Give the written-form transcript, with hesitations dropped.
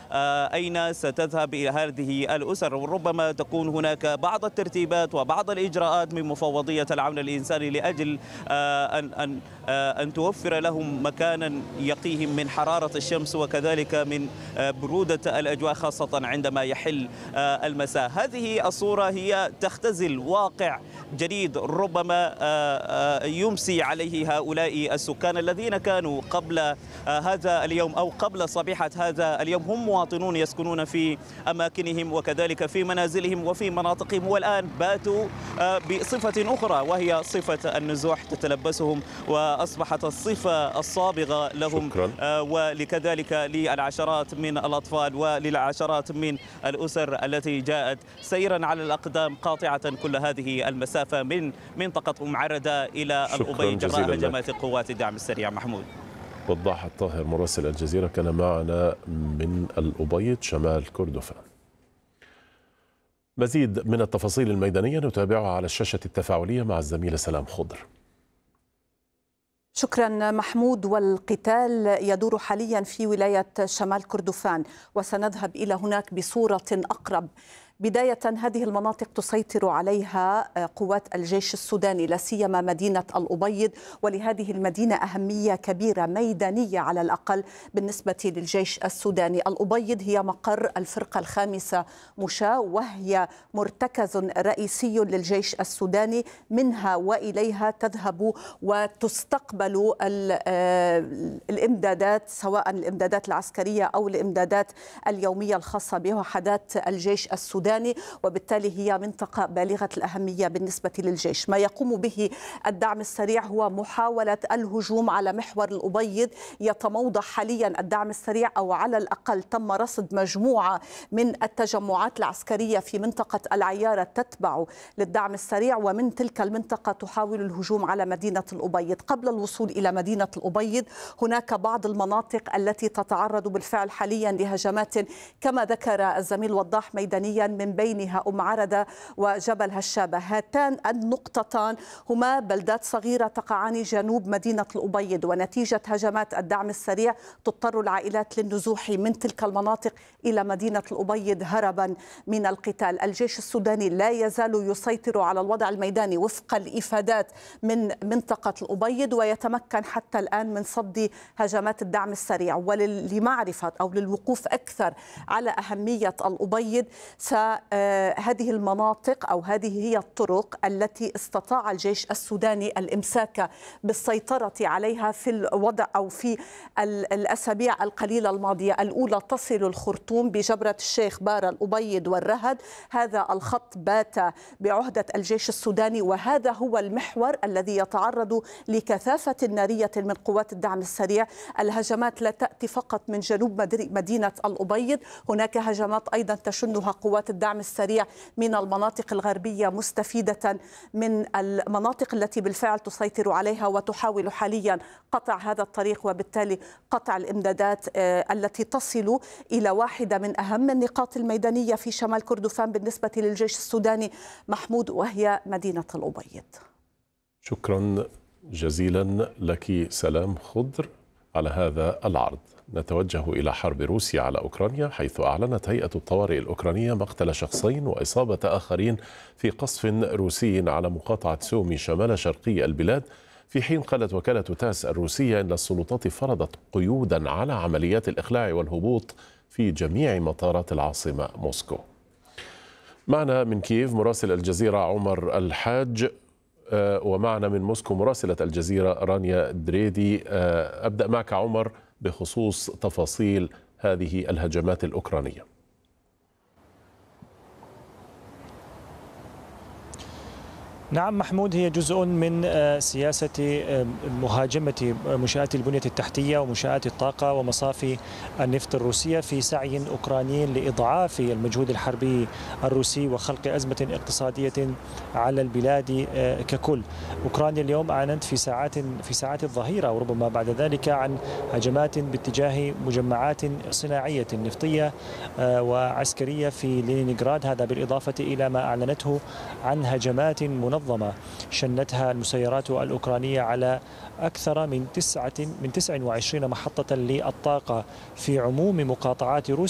أين ستذهب هذه الأسر. وربما تكون هناك بعض الترتيبات وبعض الإجراءات من مفوضية العون الإنساني لأجل أن توفر لهم مكانا يقيهم من حرارة الشمس وكذلك من برودة الأجواء، خاصة عندما يحل المساء. هذه الصورة هي تختزل واقع جديد ربما يمسي عليه هؤلاء السكان الذين كانوا قبل هذا اليوم أو قبل صبيحة هذا اليوم هم مواطنون يسكنون في أماكنهم وكذلك في منازلهم وفي مناطقهم، والآن باتوا بصفة أخرى وهي صفة النزوح تتلبسهم وأصبحت الصفة الصابغة لهم. شكرا. ولكذلك للعشرات من الأطفال وللعشرات من الأسر التي جاءت سيرا على الأقدام قاطعة كل هذه المسافة من منطقة أم عردة إلى الأبيض جراء هجمات قوات الدعم السريع. محمود. وضاح الطاهر مراسل الجزيرة كان معنا من الأبيض شمال كردفان. مزيد من التفاصيل الميدانية نتابعها على الشاشة التفاعلية مع الزميلة سلام خضر. شكرا محمود. والقتال يدور حاليا في ولاية شمال كردفان وسنذهب إلى هناك بصورة أقرب. بداية هذه المناطق تسيطر عليها قوات الجيش السوداني لا سيما مدينة الأبيض، ولهذه المدينة أهمية كبيرة ميدانية على الأقل بالنسبة للجيش السوداني. الأبيض هي مقر الفرقة الخامسة مشاة وهي مرتكز رئيسي للجيش السوداني، منها وإليها تذهب وتستقبل الإمدادات سواء الإمدادات العسكرية أو الإمدادات اليومية الخاصة بوحدات الجيش السوداني، وبالتالي هي منطقة بالغة الأهمية بالنسبة للجيش. ما يقوم به الدعم السريع هو محاولة الهجوم على محور الأبيض. يتموضع حاليا الدعم السريع أو على الأقل تم رصد مجموعة من التجمعات العسكرية في منطقة العيارة تتبع للدعم السريع، ومن تلك المنطقة تحاول الهجوم على مدينة الأبيض. قبل الوصول إلى مدينة الأبيض هناك بعض المناطق التي تتعرض بالفعل حاليا لهجمات كما ذكر الزميل وضاح ميدانيا، من بينها أم عردة وجبل هشابة. هاتان النقطتان هما بلدات صغيرة تقعان جنوب مدينة الأبيض، ونتيجة هجمات الدعم السريع تضطر العائلات للنزوح من تلك المناطق إلى مدينة الأبيض هربا من القتال. الجيش السوداني لا يزال يسيطر على الوضع الميداني وفق الإفادات من منطقة الأبيض، ويتمكن حتى الآن من صد هجمات الدعم السريع. ولمعرفة أو للوقوف أكثر على أهمية الأبيض، هذه المناطق أو هذه هي الطرق التي استطاع الجيش السوداني الإمساك بالسيطرة عليها في الوضع أو في الأسابيع القليلة الماضية. الأولى تصل الخرطوم بجبرة الشيخ بارا الأبيض والرهد، هذا الخط بات بعهدة الجيش السوداني، وهذا هو المحور الذي يتعرض لكثافة نارية من قوات الدعم السريع. الهجمات لا تأتي فقط من جنوب مدينة الأبيض، هناك هجمات أيضا تشنها قوات الدعم السريع من المناطق الغربية مستفيدة من المناطق التي بالفعل تسيطر عليها، وتحاول حاليا قطع هذا الطريق وبالتالي قطع الإمدادات التي تصل إلى واحدة من أهم النقاط الميدانية في شمال كردفان بالنسبة للجيش السوداني محمود، وهي مدينة الأبيض. شكرا جزيلا لك سلام خضر على هذا العرض. نتوجه إلى حرب روسيا على أوكرانيا، حيث أعلنت هيئة الطوارئ الأوكرانية مقتل شخصين وإصابة آخرين في قصف روسي على مقاطعة سومي شمال شرقي البلاد، في حين قالت وكالة تاس الروسية أن السلطات فرضت قيودا على عمليات الإخلاع والهبوط في جميع مطارات العاصمة موسكو. معنا من كييف مراسل الجزيرة عمر الحاج، ومعنا من موسكو مراسلة الجزيرة رانيا دريدي. أبدأ معك عمر بخصوص تفاصيل هذه الهجمات الأوكرانية. نعم محمود، هي جزء من سياسة مهاجمة منشآت البنية التحتية ومنشآت الطاقة ومصافي النفط الروسية في سعي أوكراني لإضعاف المجهود الحربي الروسي وخلق أزمة اقتصادية على البلاد ككل. أوكرانيا اليوم أعلنت في ساعات الظهيرة وربما بعد ذلك عن هجمات باتجاه مجمعات صناعية نفطية وعسكرية في لينينغراد، هذا بالإضافة إلى ما أعلنته عن هجمات منظمة شنتها المسيرات الأوكرانية على أكثر من 29 محطة للطاقة في عموم مقاطعات روسيا.